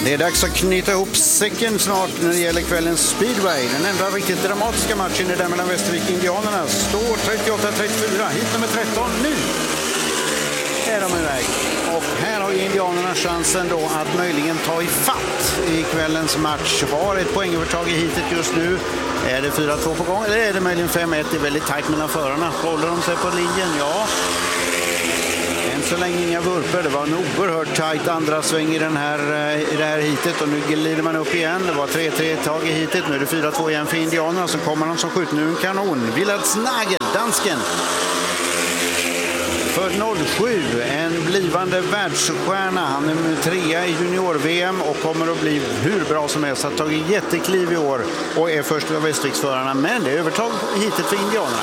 Det är dags att knyta ihop säcken snart när det gäller kvällens speedway. Den enda riktigt dramatiska matchen är där mellan Västervik och Indianerna. Står 38-34, hit nummer 13 nu. Är de iväg. Och här har Indianerna chansen då att möjligen ta i fatt i kvällens match. Har ett poängövertag i hitet just nu. Är det 4-2 på gång eller är det möjligen 5-1? Det är väldigt tajt mellan förarna. Håller de sig på linjen? Ja. Än så länge inga vurper. Det var en oerhört tajt andra sväng i det här hitet. Och nu glider man upp igen. Det var 3-3 tag i hitet. Nu är det 4-2 igen för Indianerna. Så kommer de som skjuter nu en kanon. Willard Nagel, dansken. För 07, en blivande världsstjärna. Han är trea i junior-VM och kommer att bli hur bra som helst. Har tagit jättekliv i år och är först av Västerviksförarna. Men det är övertag hitet för Indianerna.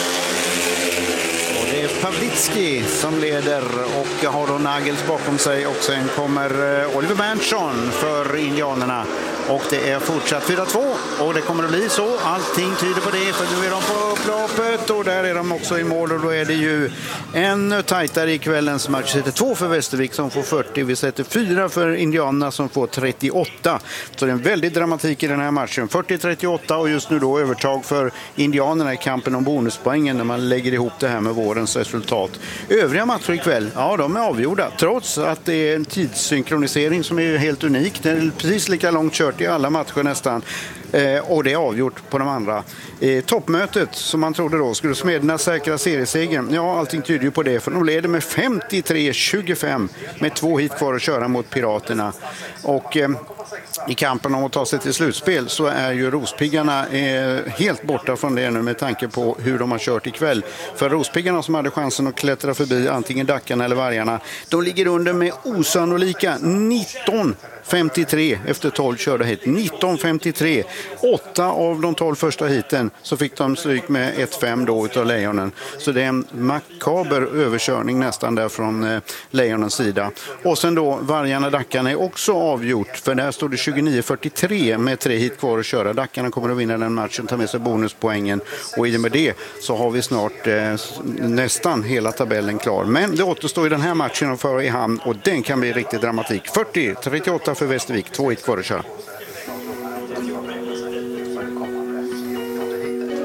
Och det är Pavlitsky som leder och har då Nagels bakom sig. Och sen kommer Oliver Berntsson för Indianerna. Och det är fortsatt 4-2 och det kommer att bli så. Allting tyder på det för nu är de på upploppet och där är de också i mål och då är det ju ännu tajtare i kvällens match. Vi sätter 2 för Västervik som får 40. Vi sätter 4 för Indianerna som får 38. Så det är en väldigt dramatik i den här matchen. 40-38 och just nu då övertag för Indianerna i kampen om bonuspoängen när man lägger ihop det här med vårens resultat. Övriga matcher ikväll, ja de är avgjorda. Trots att det är en tidssynkronisering som är helt unik. Det är precis lika långt kört i alla matcher nästan. Och det är avgjort på de andra. Toppmötet som man trodde då skulle Smederna säkra seriesegern. Ja, allting tyder ju på det. För de leder med 53-25 med 2 hit kvar att köra mot Piraterna. Och i kampen om att ta sig till slutspel så är ju Rospiggarna helt borta från det nu med tanke på hur de har kört ikväll. För Rospiggarna som hade chansen att klättra förbi antingen Dackarna eller Vargarna, de ligger under med osannolika 19-53 efter 12 körda hit. 19-53. 8 av de 12 första hiten så fick de stryk med 1-5 då utav Lejonen. Så det är en makaber överkörning nästan där från Lejonens sida. Och sen då Vargarna Dackarna är också avgjort för där står det 29-43 med 3 hit kvar att köra. Dackarna kommer att vinna den matchen, ta med sig bonuspoängen och i och med det så har vi snart nästan hela tabellen klar. Men det återstår i den här matchen att föra i hamn och den kan bli riktigt dramatik. 40-38 för Västervik, 2 hit kvar att köra.